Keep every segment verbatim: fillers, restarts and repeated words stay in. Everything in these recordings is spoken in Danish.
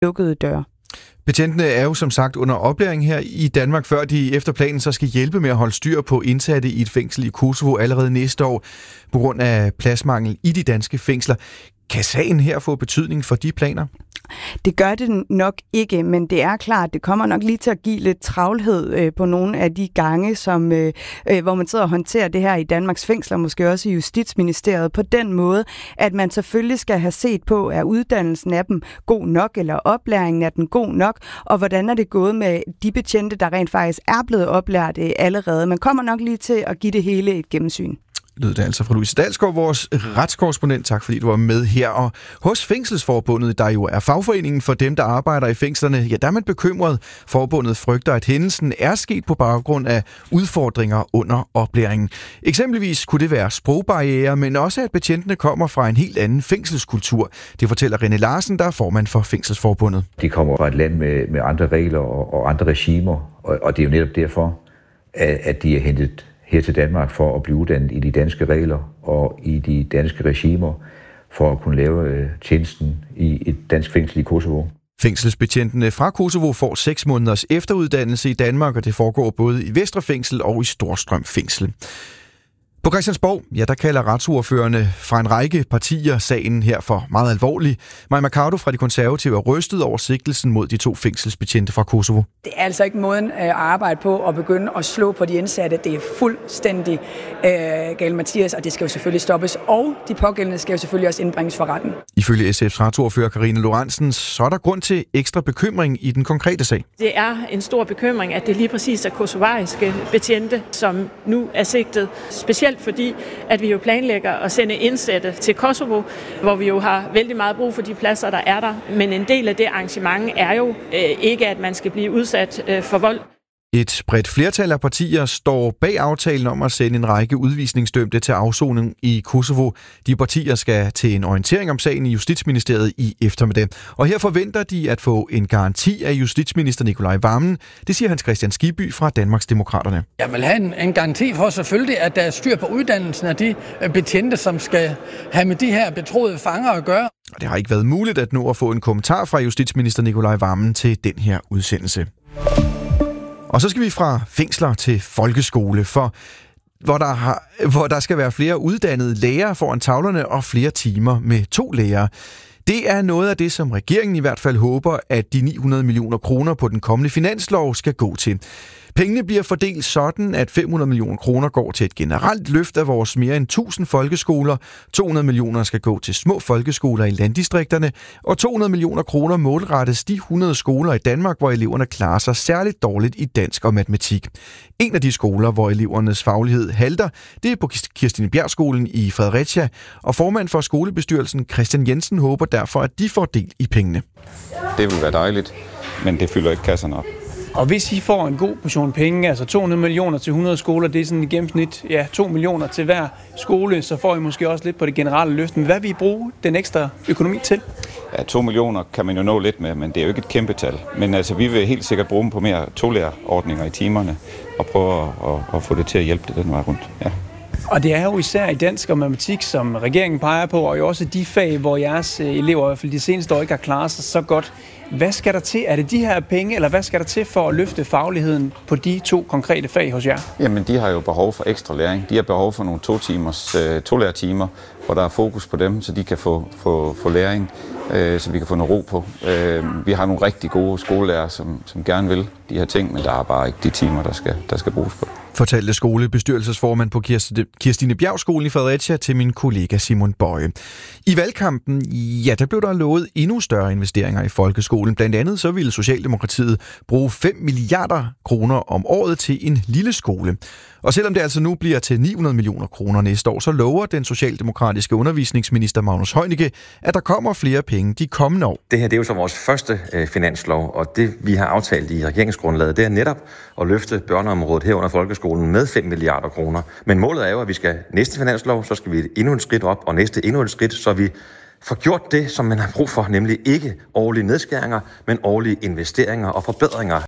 lukkede døre. Betjentene er jo som sagt under oplæring her i Danmark, før de efter planen så skal hjælpe med at holde styr på indsatte i et fængsel i Kosovo allerede næste år på grund af pladsmangel i de danske fængsler. Kan sagen her få betydning for de planer? Det gør det nok ikke, men det er klart, det kommer nok lige til at give lidt travlhed øh, på nogle af de gange, som, øh, øh, hvor man sidder og håndterer det her i Danmarks fængsler, måske også i Justitsministeriet, på den måde, at man selvfølgelig skal have set på, er uddannelsen af dem god nok, eller oplæringen af den god nok, og hvordan er det gået med de betjente, der rent faktisk er blevet oplært øh, allerede. Man kommer nok lige til at give det hele et gennemsyn. Lød det altså fra Louise Dalsgaard, vores retskorrespondent. Tak fordi du var med her. Og hos Fængselsforbundet, der jo er fagforeningen for dem, der arbejder i fængslerne, ja, der er man bekymret. Forbundet frygter, at hændelsen er sket på baggrund af udfordringer under oplæringen. Eksempelvis kunne det være sprogbarrierer, men også at betjentene kommer fra en helt anden fængselskultur. Det fortæller René Larsen, der er formand for Fængselsforbundet. De kommer fra et land med, med andre regler og, og andre regimer, og, og det er jo netop derfor, at, at de er hentet her til Danmark for at blive uddannet i de danske regler og i de danske regimer for at kunne lave tjenesten i et dansk fængsel i Kosovo. Fængselsbetjentene fra Kosovo får seks måneders efteruddannelse i Danmark, og det foregår både i Vestre Fængsel og i Storstrøm Fængsel. På Christiansborg, ja, der kalder retsordførerne fra en række partier sagen her for meget alvorlig. Maja Mercado fra De Konservative er rystet over sigtelsen mod de to fængselsbetjente fra Kosovo. Det er altså ikke måden at arbejde på at begynde at slå på de indsatte. Det er fuldstændig øh, galt, Mathias, og det skal jo selvfølgelig stoppes. Og de pågældende skal jo selvfølgelig også indbringes for retten. Ifølge S F's retsordfører Karina Lorentzen, så er der grund til ekstra bekymring i den konkrete sag. Det er en stor bekymring, at det lige præcis er kosovariske betjente, som nu er sigtet. Specielt fordi, at vi jo planlægger at sende indsatte til Kosovo, hvor vi jo har vældig meget brug for de pladser, der er der. Men en del af det arrangement er jo øh, ikke, at man skal blive udsat øh, for vold. Et bredt flertal af partier står bag aftalen om at sende en række udvisningsdømte til afsoning i Kosovo. De partier skal til en orientering om sagen i Justitsministeriet i eftermiddag. Og her forventer de at få en garanti af justitsminister Nicolai Wammen. Det siger Hans Kristian Skibby fra Danmarksdemokraterne. Jeg vil have en, en garanti for selvfølgelig, at der er styr på uddannelsen af de betjente, som skal have med de her betroede fanger at gøre. Og det har ikke været muligt at nå at få en kommentar fra justitsminister Nicolai Wammen til den her udsendelse. Og så skal vi fra fængsler til folkeskole, for hvor der, har, hvor der skal være flere uddannede lærere foran tavlerne og flere timer med to lærere. Det er noget af det, som regeringen i hvert fald håber, at de ni hundrede millioner kroner på den kommende finanslov skal gå til. Pengene bliver fordelt sådan, at fem hundrede millioner kroner går til et generelt løft af vores mere end tusind folkeskoler, to hundrede millioner skal gå til små folkeskoler i landdistrikterne, og to hundrede millioner kroner målrettes de hundrede skoler i Danmark, hvor eleverne klarer sig særligt dårligt i dansk og matematik. En af de skoler, hvor elevernes faglighed halter, det er på Kirstine Bjergskolen i Fredericia, og formand for skolebestyrelsen Christian Jensen håber derfor, at de får del i pengene. Det vil være dejligt, men det fylder ikke kasserne op. Og hvis I får en god portion penge, altså to hundrede millioner til hundrede skoler, det er sådan i gennemsnit, ja, to millioner til hver skole, så får I måske også lidt på det generelle løft. Men hvad vil I bruge den ekstra økonomi til? Ja, to millioner kan man jo nå lidt med, men det er jo ikke et kæmpe tal. Men altså, vi vil helt sikkert bruge dem på mere tolærerordninger i timerne, og prøve at, at, at få det til at hjælpe det den vej rundt. Ja. Og det er jo især i dansk og matematik, som regeringen peger på, og jo også de fag, hvor jeres elever i hvert fald de seneste år ikke har klaret sig så godt. Hvad skal der til? Er det de her penge, eller hvad skal der til for at løfte fagligheden på de to konkrete fag hos jer? Jamen, de har jo behov for ekstra læring. De har behov for nogle to timers uh, tolærertimer, hvor der er fokus på dem, så de kan få, få, få læring, uh, så vi kan få noget ro på. Uh, vi har nogle rigtig gode skolelærer, som, som gerne vil de her ting, men der er bare ikke de timer, der skal, der skal bruges på. Fortalte skolebestyrelsesformand på Kirstine Bjergskolen i Fredericia til min kollega Simon Bøje. I valgkampen, ja, der blev der lovet endnu større investeringer i folkeskolen. Blandt andet så ville Socialdemokratiet bruge fem milliarder kroner om året til en lille skole. Og selvom det altså nu bliver til ni hundrede millioner kroner næste år, så lover den socialdemokratiske undervisningsminister Magnus Heunicke, at der kommer flere penge de kommende år. Det her det er jo så vores første øh, finanslov, og det vi har aftalt i regeringsgrundlaget, det er netop at løfte børneområdet herunder folkeskolen med fem milliarder kroner. Men målet er jo, at vi skal næste finanslov, så skal vi endnu en skridt op, og næste endnu et skridt, så vi får gjort det, som man har brug for, nemlig ikke årlige nedskæringer, men årlige investeringer og forbedringer.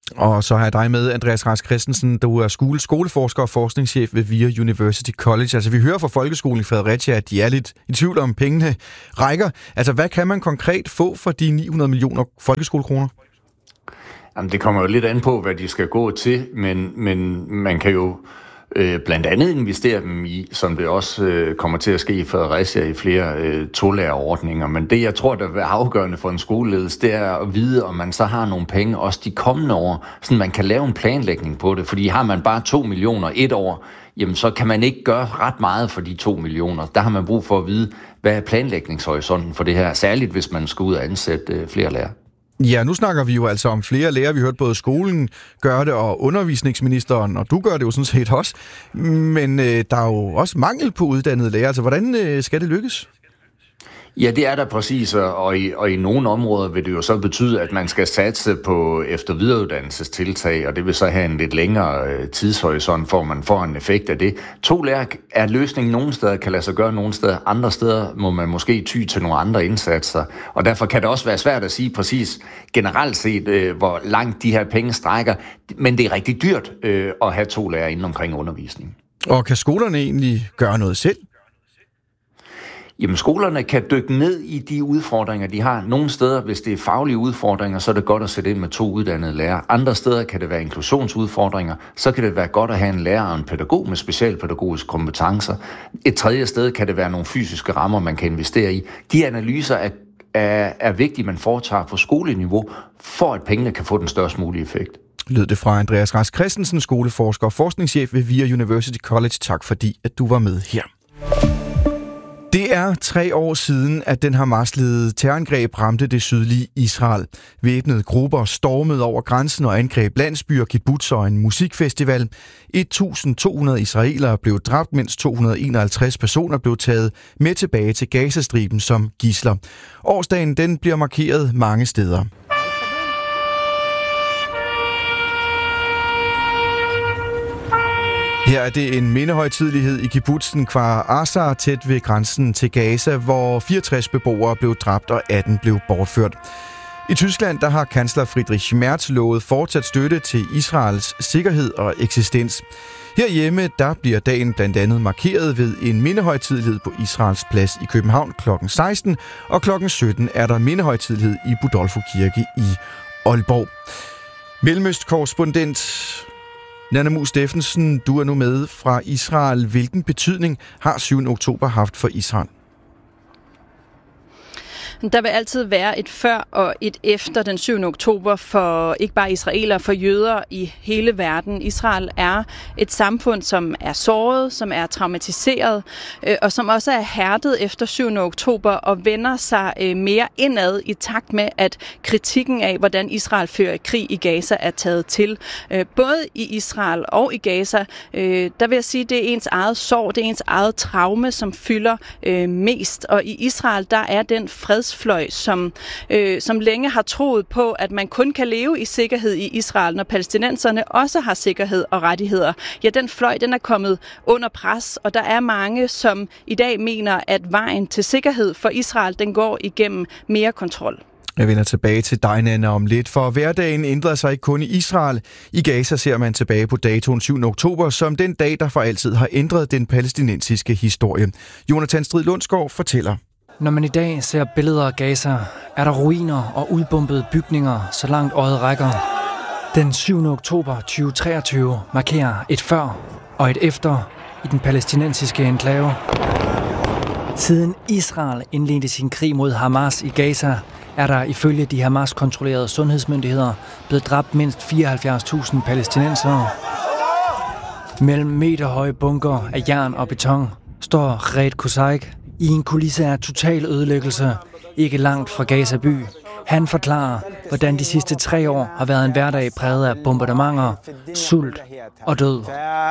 Og så har jeg dig med, Andreas Rask Christensen, du er skole, skoleforsker og forskningschef ved V I A University College. Altså vi hører fra folkeskolen i Fredericia, at de er lidt i tvivl om pengene rækker. Altså hvad kan man konkret få for de ni hundrede millioner folkeskolekroner? Jamen, det kommer jo lidt an på, hvad de skal gå til, men, men man kan jo øh, blandt andet investere dem i, som det også øh, kommer til at ske i Fredericia, i flere øh, tolærerordninger. Men det, jeg tror, der er afgørende for en skoleledelse, det er at vide, om man så har nogle penge også de kommende år, så man kan lave en planlægning på det. Fordi har man bare to millioner et år, jamen så kan man ikke gøre ret meget for de to millioner. Der har man brug for at vide, hvad er planlægningshorisonten for det her, særligt hvis man skal ud og ansætte øh, flere lærere. Ja, nu snakker vi jo altså om flere lærere. Vi hørte både skolen gøre det, og undervisningsministeren, og du gør det jo sådan set også. Men øh, der er jo også mangel på uddannede lærere. Altså, hvordan øh, skal det lykkes? Ja, det er der præcis, og i, og i nogle områder vil det jo så betyde, at man skal satse på efter- og videreuddannelsestiltag, og det vil så have en lidt længere tidshorisont, for man får en effekt af det. To lærer er løsningen nogle steder, kan lade sig gøre nogle steder. Andre steder må man måske ty til nogle andre indsatser, og derfor kan det også være svært at sige præcis generelt set, hvor langt de her penge strækker, men det er rigtig dyrt at have to lærere inden omkring undervisning. Og kan skolerne egentlig gøre noget selv? Jamen, skolerne kan dykke ned i de udfordringer, de har. Nogle steder, hvis det er faglige udfordringer, så er det godt at sætte ind med to uddannede lærere. Andre steder kan det være inklusionsudfordringer. Så kan det være godt at have en lærer og en pædagog med specialpædagogiske kompetencer. Et tredje sted kan det være nogle fysiske rammer, man kan investere i. De analyser er, er, er vigtige, man foretager på skoleniveau, for at pengene kan få den størst mulige effekt. Lød det fra Andreas Rask Christensen, skoleforsker og forskningschef ved V I A University College. Tak fordi, at du var med her. Det er tre år siden, at den Hamas-ledede terrorangreb ramte det sydlige Israel. Væbnede grupper stormede over grænsen og angreb landsbyer, kibbutz og en musikfestival. tusind to hundrede israelere blev dræbt, mens to hundrede og enoghalvtreds personer blev taget med tilbage til Gazastriben som gidsler. Årsdagen den bliver markeret mange steder. Her er det en mindehøjtidelighed i kibbutzen Kfar Aza tæt ved grænsen til Gaza, hvor fireogtres beboere blev dræbt og atten blev bortført. I Tyskland der har kansler Friedrich Merz lovet fortsat støtte til Israels sikkerhed og eksistens. Herhjemme der bliver dagen blandt andet markeret ved en mindehøjtidelighed på Israels plads i København klokken seksten, og klokken sytten er der mindehøjtidelighed i Budolfo Kirke i Aalborg. Mellemøstkorrespondent Nanna Muus Steffensen, du er nu med fra Israel. Hvilken betydning har syvende oktober haft for Israel? Der vil altid være et før og et efter den syvende oktober for ikke bare israelere, for jøder i hele verden. Israel er et samfund, som er såret, som er traumatiseret, og som også er hærdet efter syvende oktober og vender sig mere indad i takt med, at kritikken af, hvordan Israel fører krig i Gaza, er taget til. Både i Israel og i Gaza, der vil jeg sige, det er ens eget sorg, det er ens eget traume, som fylder mest. Og i Israel, der er den freds fløj, som, øh, som længe har troet på, at man kun kan leve i sikkerhed i Israel, når palæstinenserne også har sikkerhed og rettigheder. Ja, den fløj, den er kommet under pres, og der er mange, som i dag mener, at vejen til sikkerhed for Israel, den går igennem mere kontrol. Jeg vender tilbage til dig, Nanna, om lidt, for hverdagen ændrer sig ikke kun i Israel. I Gaza ser man tilbage på datoen syvende oktober som den dag, der for altid har ændret den palæstinensiske historie. Jonathan Strid Lundsgaard fortæller. Når man i dag ser billeder af Gaza, er der ruiner og udbombede bygninger, så langt øjet rækker. Den syvende oktober tyve treogtyve markerer et før og et efter i den palæstinensiske enklave. Siden Israel indledte sin krig mod Hamas i Gaza, er der ifølge de Hamas-kontrollerede sundhedsmyndigheder blevet dræbt mindst fireoghalvfjerds tusind palæstinensere. Mellem meterhøje bunker af jern og beton står Red Kusaik i en kulisse af total ødelæggelse, ikke langt fra Gaza by. Han forklarer, hvordan de sidste tre år har været en hverdag præget af bombardementer, sult og død.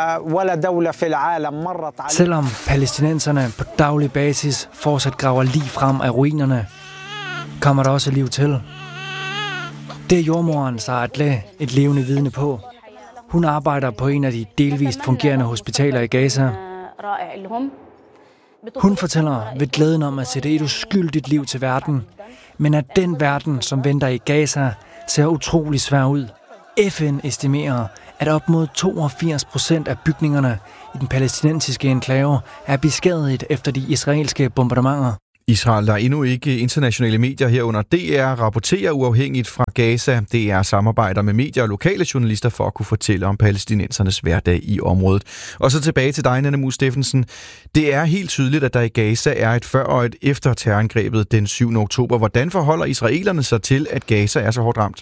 Selvom palæstinenserne på daglig basis fortsat graver lig frem af ruinerne, kommer der også liv til. Det er jordmoren Saadleh et levende vidne på. Hun arbejder på en af de delvist fungerende hospitaler i Gaza. Hun fortæller ved glæden om at sætte et uskyldigt liv til verden, men at den verden, som venter i Gaza, ser utrolig svær ud. F N estimerer, at op mod toogfirs procent af bygningerne i den palæstinensiske enklave er beskadiget efter de israelske bombardementer. Israel, der endnu ikke internationale medier herunder D R, rapporterer uafhængigt fra Gaza. D R samarbejder med medier og lokale journalister for at kunne fortælle om palæstinensernes hverdag i området. Og så tilbage til dig, Nanna Mue Steffensen. Det er helt tydeligt, at der i Gaza er et før og et efter terrorangrebet den syvende oktober. Hvordan forholder israelerne sig til, at Gaza er så hårdt ramt?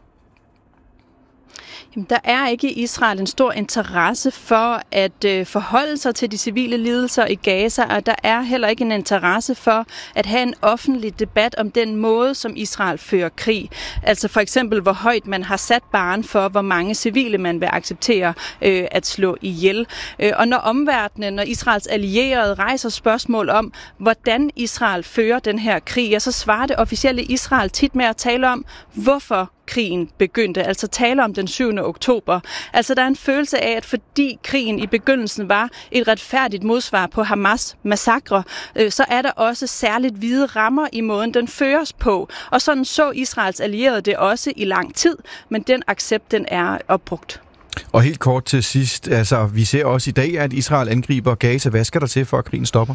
Der er ikke i Israel en stor interesse for at øh, forholde sig til de civile lidelser i Gaza, og der er heller ikke en interesse for at have en offentlig debat om den måde, som Israel fører krig. Altså for eksempel, hvor højt man har sat barren for, hvor mange civile man vil acceptere øh, at slå ihjel. Øh, og når omverdenen, når Israels allierede rejser spørgsmål om, hvordan Israel fører den her krig, ja, så svarer det officielle Israel tit med at tale om, hvorfor krigen begyndte, altså tale om den syvende oktober. Altså der er en følelse af, at fordi krigen i begyndelsen var et retfærdigt modsvar på Hamas massakre, øh, så er der også særligt hvide rammer i måden, den føres på. Og sådan så Israels allierede det også i lang tid, men den accept, den er opbrugt. Og helt kort til sidst, altså vi ser også i dag, at Israel angriber Gaza. Hvad skal der til, for at krigen stopper?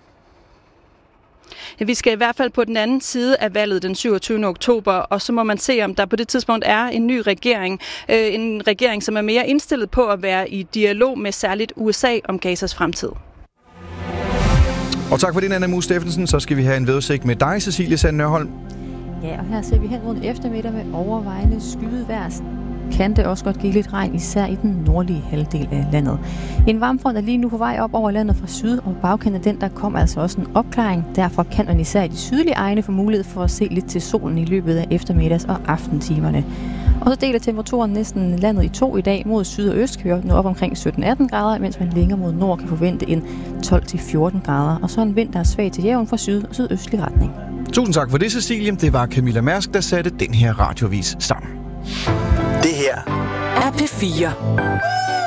Ja, vi skal i hvert fald på den anden side af valget den syvogtyvende oktober, og så må man se, om der på det tidspunkt er en ny regering. Øh, en regering, som er mere indstillet på at være i dialog med særligt U S A om Gazas fremtid. Og tak for det, Nanna Mue Steffensen. Så skal vi have en vejrudsigt med dig, Cecilie Sand Nørholm. Ja, og her ser vi hen mod eftermiddag med overvejende skyet vejr. Kan det også godt give lidt regn, især i den nordlige halvdel af landet. En varmfront er lige nu på vej op over landet fra syd, og bagkendt af den, der kommer altså også en opklaring. Derfor kan man især i de sydlige egne få mulighed for at se lidt til solen i løbet af eftermiddags- og aftentimerne. Og så deler temperaturen næsten landet i to i dag. Mod syd og øst kører den op omkring sytten atten grader, mens man længere mod nord kan forvente en tolv til fjorten grader. Og så en vind, der er svag til jævn fra syd- og sydøstlig retning. Tusind tak for det, Cecilie. Det var Camilla Mærsk, der satte den her radiovis sammen. Det her er P fire.